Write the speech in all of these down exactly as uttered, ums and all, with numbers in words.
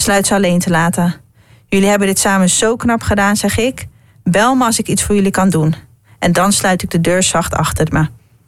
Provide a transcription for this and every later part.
besluit ze alleen te laten. Jullie hebben dit samen zo knap gedaan, zeg ik. Bel me als ik iets voor jullie kan doen. En dan sluit ik de deur zacht achter me.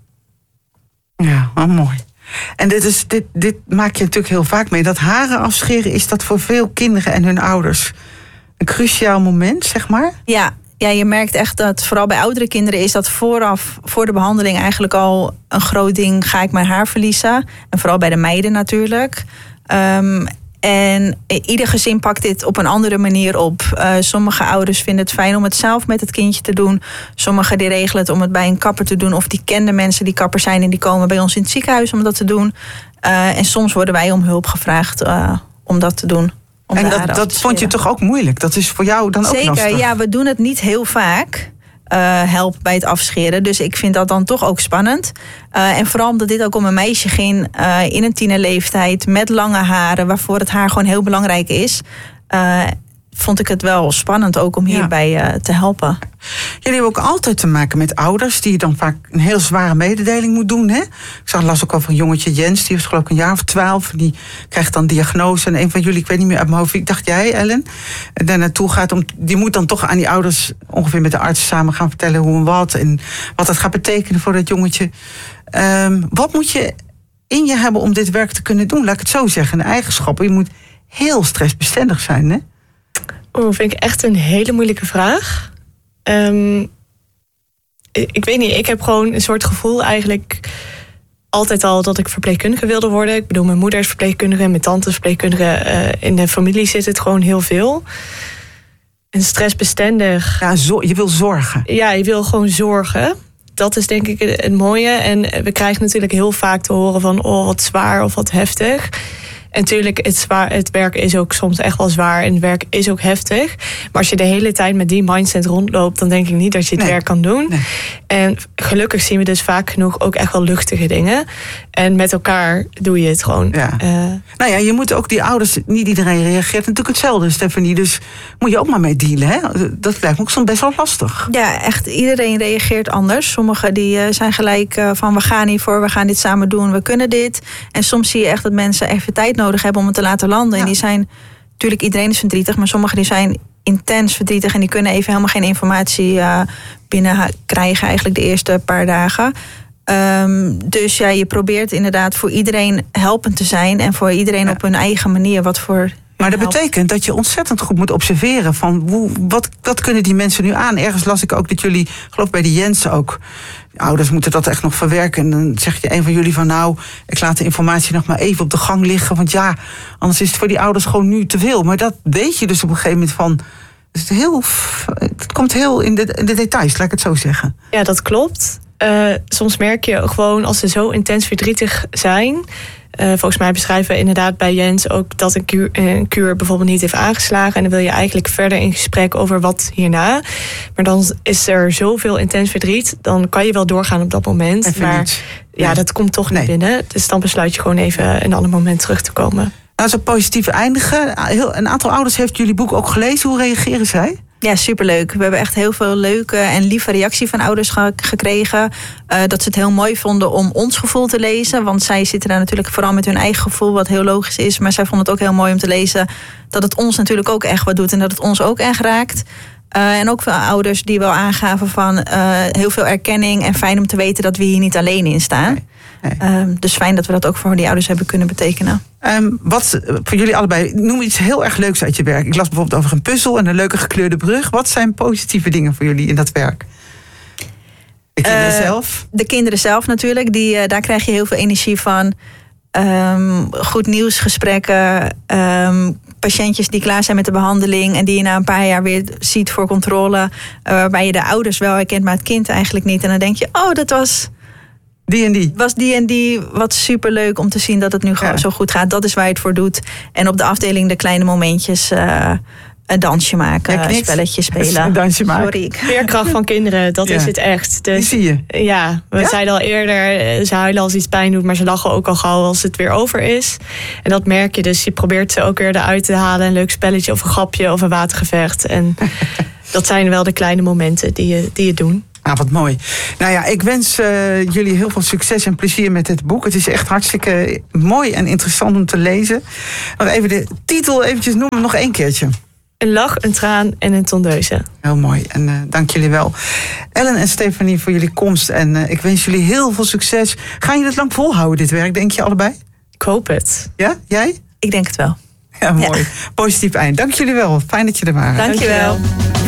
Ja, oh, mooi. En dit, is, dit, dit maak je natuurlijk heel vaak mee. Dat haren afscheren, is dat voor veel kinderen en hun ouders een cruciaal moment, zeg maar? Ja, ja, je merkt echt dat vooral bij oudere kinderen is dat vooraf, voor de behandeling eigenlijk al een groot ding. Ga ik mijn haar verliezen? En vooral bij de meiden natuurlijk. Um, En ieder gezin pakt dit op een andere manier op. Uh, sommige ouders vinden het fijn om het zelf met het kindje te doen. Sommigen die regelen het om het bij een kapper te doen. Of die kennen mensen die kapper zijn en die komen bij ons in het ziekenhuis om dat te doen. Uh, en soms worden wij om hulp gevraagd uh, om dat te doen. Om en dat, dat vond je toch ook moeilijk? Dat is voor jou dan ook Zeker, lastig? Zeker, ja, we doen het niet heel vaak. Uh, help bij het afscheren. Dus ik vind dat dan toch ook spannend. Uh, en vooral omdat dit ook om een meisje ging uh, in een tienerleeftijd met lange haren, waarvoor het haar gewoon heel belangrijk is. Uh, vond ik het wel spannend ook om hierbij uh, te helpen. Jullie hebben ook altijd te maken met ouders die dan vaak een heel zware mededeling moet doen. Hè? Ik zag las ook al van jongetje Jens, die was geloof ik een jaar of twaalf. Die krijgt dan diagnose. En een van jullie, ik weet niet meer uit mijn hoofd, ik dacht jij, Ellen, daar naartoe gaat. Om, die moet dan toch aan die ouders ongeveer met de arts samen gaan vertellen hoe en wat. En wat dat gaat betekenen voor dat jongetje. Um, wat moet je in je hebben om dit werk te kunnen doen? Laat ik het zo zeggen, de eigenschappen. Je moet heel stressbestendig zijn, hè? Oeh, vind ik echt een hele moeilijke vraag. Um, ik weet niet, ik heb gewoon een soort gevoel eigenlijk altijd al dat ik verpleegkundige wilde worden. Ik bedoel, mijn moeder is verpleegkundige en mijn tante is verpleegkundige. Uh, in de familie zit het gewoon heel veel. En stressbestendig. Ja, zo, je wil zorgen. Ja, je wil gewoon zorgen. Dat is denk ik het mooie. En we krijgen natuurlijk heel vaak te horen van oh, wat zwaar of wat heftig. En natuurlijk, het, zwaar, het werk is ook soms echt wel zwaar en het werk is ook heftig. Maar als je de hele tijd met die mindset rondloopt, dan denk ik niet dat je het nee. werk kan doen. Nee. En gelukkig zien we dus vaak genoeg ook echt wel luchtige dingen. En met elkaar doe je het gewoon. Ja. Uh, nou ja, je moet ook die ouders, niet iedereen reageert natuurlijk hetzelfde, Stephanie. Dus moet je ook maar mee dealen, hè? Dat lijkt me ook soms best wel lastig. Ja, echt, iedereen reageert anders. Sommigen die uh, zijn gelijk uh, van we gaan hiervoor, we gaan dit samen doen, we kunnen dit. En soms zie je echt dat mensen even tijd nodig hebben om het te laten landen. Ja. En die zijn, natuurlijk iedereen is verdrietig, maar sommigen die zijn intens verdrietig en die kunnen even helemaal geen informatie uh, binnen krijgen eigenlijk de eerste paar dagen. Um, dus ja, je probeert inderdaad voor iedereen helpend te zijn en voor iedereen ja. op hun eigen manier wat voor. Maar dat betekent dat je ontzettend goed moet observeren van hoe, wat, wat kunnen die mensen nu aan? Ergens las ik ook dat jullie, geloof bij de Jens ook, ouders moeten dat echt nog verwerken. En dan zeg je een van jullie van nou, ik laat de informatie nog maar even op de gang liggen. Want ja, anders is het voor die ouders gewoon nu te veel. Maar dat weet je dus op een gegeven moment van. Het, is heel, het komt heel in de, in de details, laat ik het zo zeggen. Ja, dat klopt. Uh, soms merk je gewoon als ze zo intens verdrietig zijn. Uh, volgens mij beschrijven we inderdaad bij Jens ook dat een kuur, een kuur bijvoorbeeld niet heeft aangeslagen. En dan wil je eigenlijk verder in gesprek over wat hierna. Maar dan is er zoveel intens verdriet. Dan kan je wel doorgaan op dat moment. Even maar niet. ja, nee. dat komt toch nee. niet binnen. Dus dan besluit je gewoon even een ander moment terug te komen. Nou, zo positief eindigen. Heel, een aantal ouders heeft jullie boek ook gelezen. Hoe reageren zij? Ja, superleuk. We hebben echt heel veel leuke en lieve reactie van ouders ge- gekregen. Uh, dat ze het heel mooi vonden om ons gevoel te lezen. Want zij zitten daar natuurlijk vooral met hun eigen gevoel, wat heel logisch is. Maar zij vonden het ook heel mooi om te lezen dat het ons natuurlijk ook echt wat doet en dat het ons ook echt raakt. Uh, en ook veel ouders die wel aangaven van uh, heel veel erkenning en fijn om te weten dat we hier niet alleen in staan. Nee. Nee. Uh, dus fijn dat we dat ook voor die ouders hebben kunnen betekenen. Um, wat voor jullie allebei, noem iets heel erg leuks uit je werk. Ik las bijvoorbeeld over een puzzel en een leuke gekleurde brug. Wat zijn positieve dingen voor jullie in dat werk? De kinderen uh, zelf? De kinderen zelf natuurlijk. Die, uh, daar krijg je heel veel energie van. Um, goed nieuwsgesprekken. Um, patiëntjes die klaar zijn met de behandeling en die je na een paar jaar weer ziet voor controle. Uh, waarbij je de ouders wel herkent, maar het kind eigenlijk niet. En dan denk je, oh, dat was die en die. Was die en die. Wat superleuk om te zien dat het nu ja. zo goed gaat. Dat is waar je het voor doet. En op de afdeling de kleine momentjes. Uh, een dansje maken, ja, een spelletje spelen. Een dansje maken. Sorry. Veerkracht van kinderen, dat ja. is het echt. Dus, die zie je. Ja, we ja? zeiden al eerder, ze huilen als iets pijn doet, maar ze lachen ook al gauw als het weer over is. En dat merk je, dus je probeert ze ook weer eruit te halen. Een leuk spelletje of een grapje of een watergevecht. En dat zijn wel de kleine momenten die je, die je doen. Nou, wat mooi. Nou ja, ik wens uh, jullie heel veel succes en plezier met het boek. Het is echt hartstikke mooi en interessant om te lezen. Nog even de titel eventjes noemen, nog één keertje. Een lach, een traan en een tondeuze. Heel mooi en uh, dank jullie wel. Ellen en Stefanie voor jullie komst. En uh, ik wens jullie heel veel succes. Gaan jullie het lang volhouden, dit werk, denk je allebei? Ik hoop het. Ja, jij? Ik denk het wel. Ja, mooi. Ja. Positief eind. Dank jullie wel. Fijn dat je er waren. Dank je wel.